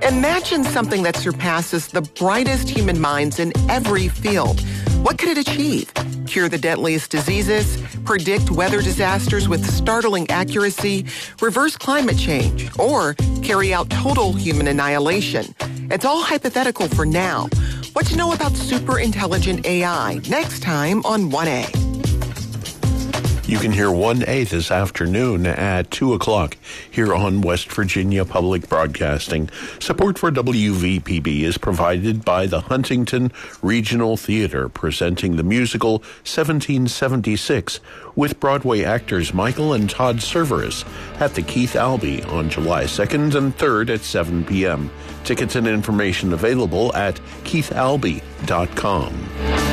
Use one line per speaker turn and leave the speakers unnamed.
Imagine something that surpasses the brightest human minds in every field. What could it achieve? Cure the deadliest diseases, predict weather disasters with startling accuracy, reverse climate change, or carry out total human annihilation. It's all hypothetical for now. What to know about super intelligent AI next time on 1A.
You can hear 1A this afternoon at 2 o'clock here on West Virginia Public Broadcasting. Support for WVPB is provided by the Huntington Regional Theater, presenting the musical 1776 with Broadway actors Michael and Todd Cerverus at the Keith Albee on July 2nd and 3rd at 7 p.m. Tickets and information available at keithalbee.com.